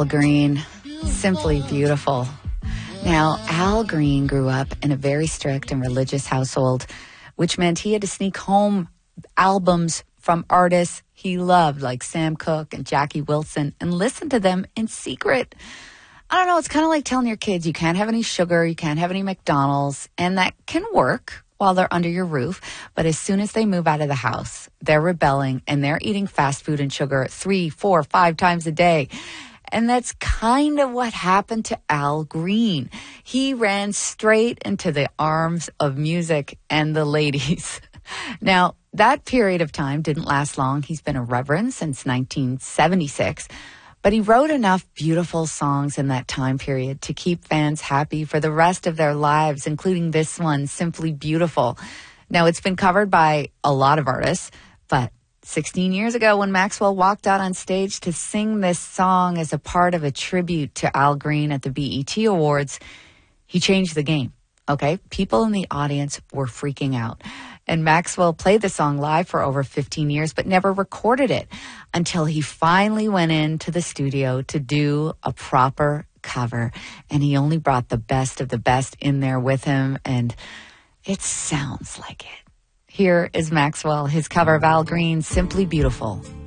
Michael Green, Simply Beautiful. Now, Al Green grew up in a very strict and religious household, which meant he had to sneak home albums from artists he loved, like Sam Cooke and Jackie Wilson, and listen to them in secret. I don't know, it's kind of like telling your kids you can't have any sugar, you can't have any McDonald's, and that can work while they're under your roof. But as soon as they move out of the house, they're rebelling and they're eating fast food and sugar 3, 4, 5 times a day. And that's kind of what happened to Al Green. He ran straight into the arms of music and the ladies. Now, that period of time didn't last long. He's been a reverend since 1976. But he wrote enough beautiful songs in that time period to keep fans happy for the rest of their lives, including this one, Simply Beautiful. Now, it's been covered by a lot of artists, but 16 years ago when Maxwell walked out on stage to sing this song as a part of a tribute to Al Green at the BET Awards, he changed the game, okay? People in the audience were freaking out. And Maxwell played the song live for over 15 years, but never recorded it until he finally went into the studio to do a proper cover. And he only brought the best of the best in there with him, and it sounds like it. Here is Maxwell, his cover of Al Green's Simply Beautiful.